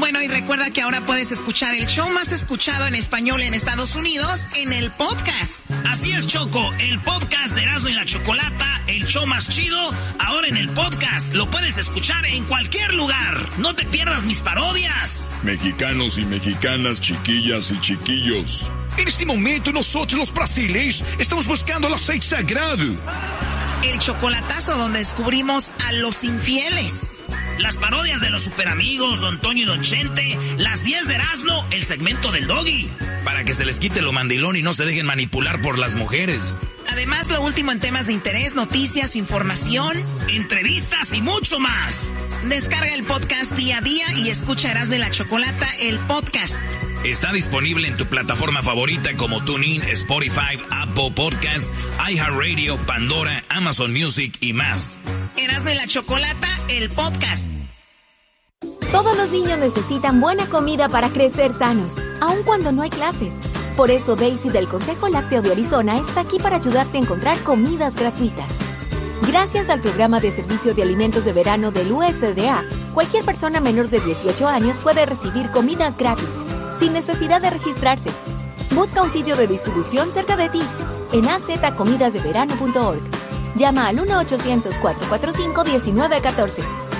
Bueno, y recuerda que ahora puedes escuchar el show más escuchado en español en Estados Unidos en el podcast. Así es, Choco, el podcast de Erasmo y la Chocolata, el show más chido, ahora en el podcast. Lo puedes escuchar en cualquier lugar. No te pierdas mis parodias. Mexicanos y mexicanas, chiquillas y chiquillos. En este momento nosotros los brasileños estamos buscando el aceite sagrado. El chocolatazo donde descubrimos a los infieles. Las parodias de los superamigos, Don Toño y Don Chente, las 10 de Erasmo, el segmento del Doggy. Para que se les quite lo mandilón y no se dejen manipular por las mujeres. Además, lo último en temas de interés, noticias, información, entrevistas y mucho más. Descarga el podcast día a día y escucha Erasmo y la Chocolata, el podcast. Está disponible en tu plataforma favorita como TuneIn, Spotify, Apple Podcasts, iHeartRadio, Pandora, Amazon Music y más. Erasmo y la Chocolata, el podcast. Todos los niños necesitan buena comida para crecer sanos, aun cuando no hay clases. Por eso Daisy del Consejo Lácteo de Arizona está aquí para ayudarte a encontrar comidas gratuitas. Gracias al programa de servicio de alimentos de verano del USDA, cualquier persona menor de 18 años puede recibir comidas gratis, sin necesidad de registrarse. Busca un sitio de distribución cerca de ti en azcomidasdeverano.org. Llama al 1-800-445-1914.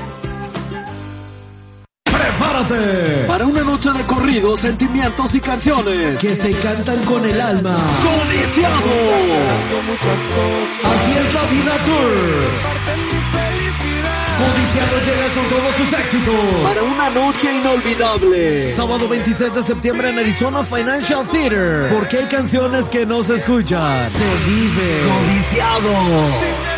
¡Prepárate! Para una noche de corridos, sentimientos y canciones que se cantan con el alma. ¡Codiciado! Así es la vida tour. Codiciado llega con todos sus éxitos. Para una noche inolvidable. Sábado 26 de septiembre en Arizona Financial Theater. Porque hay canciones que no se escuchan. Se vive. Codiciado.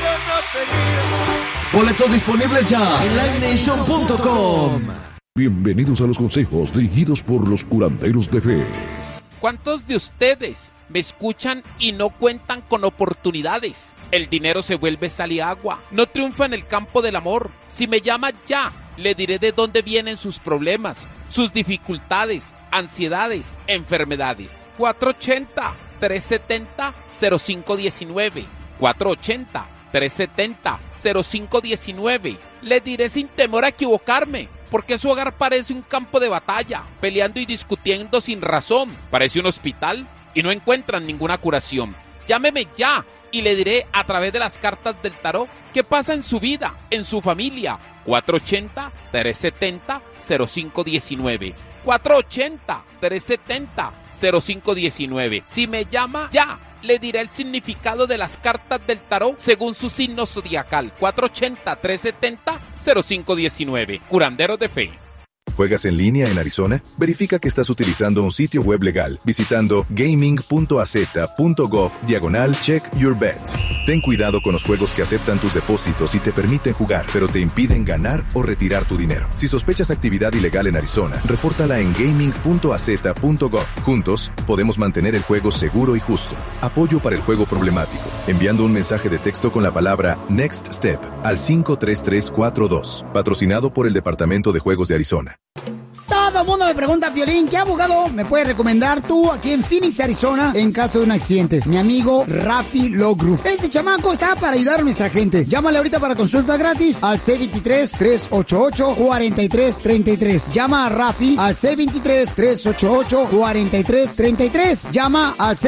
Boletos disponibles ya en livenation.com. Bienvenidos a los consejos dirigidos por los curanderos de fe. ¿Cuántos de ustedes me escuchan y no cuentan con oportunidades? El dinero se vuelve sal y agua. No triunfa en el campo del amor. Si me llama ya, le diré de dónde vienen sus problemas, sus dificultades, ansiedades, enfermedades. 480-370-0519. 480-370-0519. Le diré sin temor a equivocarme, porque su hogar parece un campo de batalla, peleando y discutiendo sin razón. Parece un hospital y no encuentran ninguna curación. Llámeme ya y le diré a través de las cartas del tarot qué pasa en su vida, en su familia. 480-370-0519. 480-370-0519. Si me llama ya, le diré el significado de las cartas del tarot según su signo zodiacal. 480-370-0519. Curanderos de fe. ¿Juegas en línea en Arizona? Verifica que estás utilizando un sitio web legal visitando gaming.az.gov/check-your-bet. Ten cuidado con los juegos que aceptan tus depósitos y te permiten jugar, pero te impiden ganar o retirar tu dinero. Si sospechas actividad ilegal en Arizona, repórtala en gaming.az.gov. Juntos, podemos mantener el juego seguro y justo. Apoyo para el juego problemático. Enviando un mensaje de texto con la palabra Next Step al 53342. Patrocinado por el Departamento de Juegos de Arizona. Todo el mundo me pregunta, Piolín, ¿qué abogado me puedes recomendar tú aquí en Phoenix, Arizona, en caso de un accidente? Mi amigo Rafi Law Group. Este chamaco está para ayudar a nuestra gente. Llámale ahorita para consulta gratis al C23-388-4333. Llama a Rafi al C23-388-4333. Llama al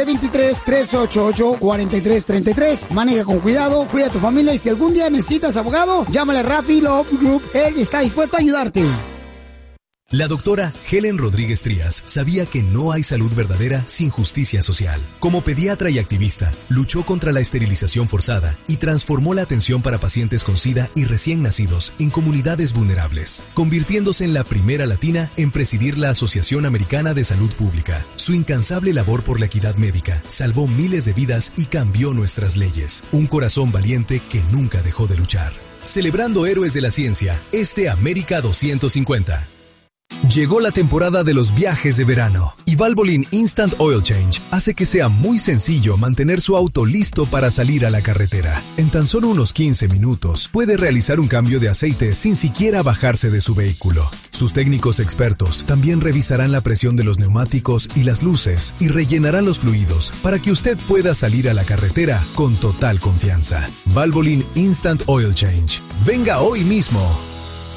C23-388-4333. Maneja con cuidado, cuida a tu familia y si algún día necesitas abogado, llámale a Rafi Law Group. Él está dispuesto a ayudarte. La doctora Helen Rodríguez Trías sabía que no hay salud verdadera sin justicia social. Como pediatra y activista, luchó contra la esterilización forzada y transformó la atención para pacientes con SIDA y recién nacidos en comunidades vulnerables, convirtiéndose en la primera latina en presidir la Asociación Americana de Salud Pública. Su incansable labor por la equidad médica salvó miles de vidas y cambió nuestras leyes. Un corazón valiente que nunca dejó de luchar. Celebrando héroes de la ciencia, América 250. Llegó la temporada de los viajes de verano y Valvoline Instant Oil Change hace que sea muy sencillo mantener su auto listo para salir a la carretera. En tan solo unos 15 minutos puede realizar un cambio de aceite sin siquiera bajarse de su vehículo. Sus técnicos expertos también revisarán la presión de los neumáticos y las luces y rellenarán los fluidos para que usted pueda salir a la carretera con total confianza. Valvoline Instant Oil Change. Venga hoy mismo.